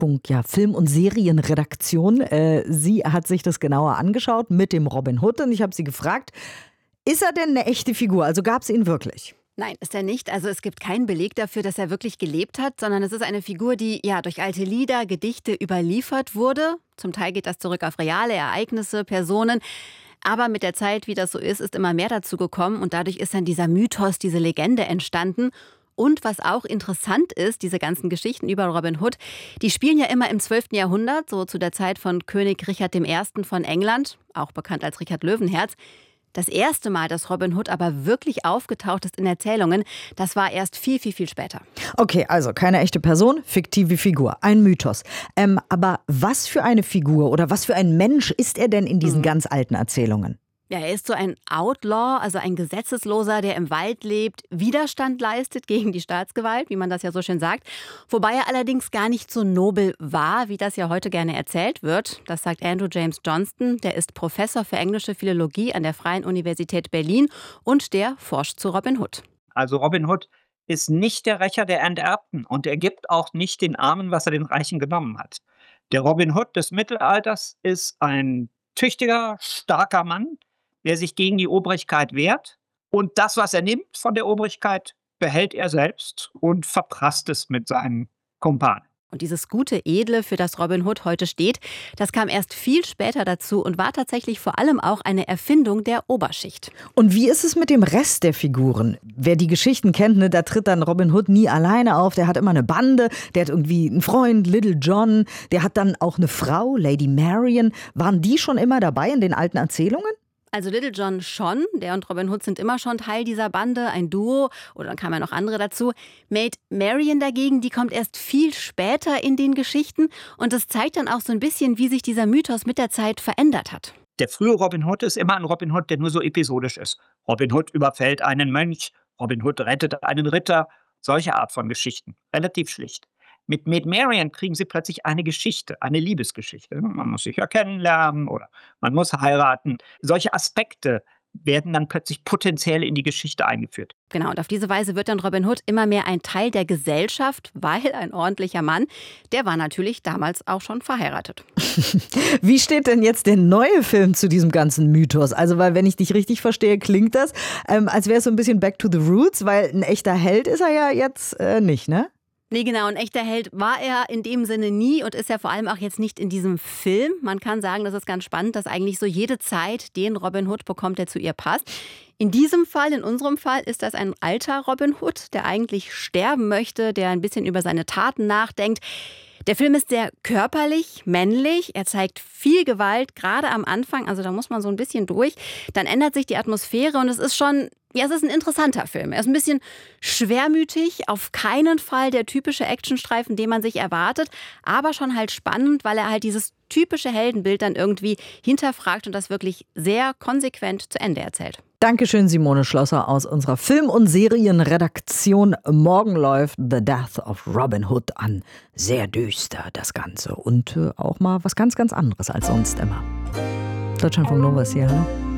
Schwerpunkt Film- und Serienredaktion. Sie hat sich das genauer angeschaut mit dem Robin Hood und ich habe sie gefragt, ist er denn eine echte Figur? Also gab es ihn wirklich? Nein, ist er nicht. Also es gibt keinen Beleg dafür, dass er wirklich gelebt hat, sondern es ist eine Figur, die durch alte Lieder, Gedichte überliefert wurde. Zum Teil geht das zurück auf reale Ereignisse, Personen. Aber mit der Zeit, wie das so ist immer mehr dazu gekommen und dadurch ist dann dieser Mythos, diese Legende entstanden. Und was auch interessant ist, diese ganzen Geschichten über Robin Hood, die spielen ja immer im 12. Jahrhundert, so zu der Zeit von König Richard I. von England, auch bekannt als Richard Löwenherz. Das erste Mal, dass Robin Hood aber wirklich aufgetaucht ist in Erzählungen, das war erst viel, viel, viel später. Okay, also keine echte Person, fiktive Figur, ein Mythos. Aber was für eine Figur oder was für ein Mensch ist er denn in diesen ganz alten Erzählungen? Ja, er ist so ein Outlaw, also ein Gesetzesloser, der im Wald lebt, Widerstand leistet gegen die Staatsgewalt, wie man das ja so schön sagt. Wobei er allerdings gar nicht so nobel war, wie das ja heute gerne erzählt wird. Das sagt Andrew James Johnston, der ist Professor für englische Philologie an der Freien Universität Berlin und der forscht zu Robin Hood. Also Robin Hood ist nicht der Rächer der Enterbten und er gibt auch nicht den Armen, was er den Reichen genommen hat. Der Robin Hood des Mittelalters ist ein tüchtiger, starker Mann, der sich gegen die Obrigkeit wehrt. Und das, was er nimmt von der Obrigkeit, behält er selbst und verprasst es mit seinen Kumpanen. Und dieses gute Edle, für das Robin Hood heute steht, das kam erst viel später dazu und war tatsächlich vor allem auch eine Erfindung der Oberschicht. Und wie ist es mit dem Rest der Figuren? Wer die Geschichten kennt, da tritt dann Robin Hood nie alleine auf. Der hat immer eine Bande, der hat irgendwie einen Freund, Little John. Der hat dann auch eine Frau, Lady Marian. Waren die schon immer dabei in den alten Erzählungen? Also Little John schon, der und Robin Hood sind immer schon Teil dieser Bande, ein Duo, oder dann kamen ja noch andere dazu. Maid Marian dagegen, die kommt erst viel später in den Geschichten und das zeigt dann auch so ein bisschen, wie sich dieser Mythos mit der Zeit verändert hat. Der frühe Robin Hood ist immer ein Robin Hood, der nur so episodisch ist. Robin Hood überfällt einen Mönch, Robin Hood rettet einen Ritter, solche Art von Geschichten, relativ schlicht. Mit Maid Marian kriegen sie plötzlich eine Geschichte, eine Liebesgeschichte. Man muss sich ja kennenlernen oder man muss heiraten. Solche Aspekte werden dann plötzlich potenziell in die Geschichte eingeführt. Genau, und auf diese Weise wird dann Robin Hood immer mehr ein Teil der Gesellschaft, weil ein ordentlicher Mann, der war natürlich damals auch schon verheiratet. Wie steht denn jetzt der neue Film zu diesem ganzen Mythos? Also, weil wenn ich dich richtig verstehe, klingt das, als wäre es so ein bisschen Back to the Roots, weil ein echter Held ist er ja jetzt nicht, ne? Nee, genau. Ein echter Held war er in dem Sinne nie und ist ja vor allem auch jetzt nicht in diesem Film. Man kann sagen, das ist ganz spannend, dass eigentlich so jede Zeit den Robin Hood bekommt, der zu ihr passt. In diesem Fall, in unserem Fall, ist das ein alter Robin Hood, der eigentlich sterben möchte, der ein bisschen über seine Taten nachdenkt. Der Film ist sehr körperlich, männlich, er zeigt viel Gewalt, gerade am Anfang, also da muss man so ein bisschen durch. Dann ändert sich die Atmosphäre und es ist schon, es ist ein interessanter Film. Er ist ein bisschen schwermütig, auf keinen Fall der typische Actionstreifen, den man sich erwartet, aber schon halt spannend, weil er halt dieses typische Heldenbild dann irgendwie hinterfragt und das wirklich sehr konsequent zu Ende erzählt. Dankeschön, Simone Schlosser aus unserer Film- und Serienredaktion. Morgen läuft The Death of Robin Hood an. Sehr düster das Ganze und auch mal was ganz, ganz anderes als sonst immer. Deutschlandfunk Nova ist hier, hallo.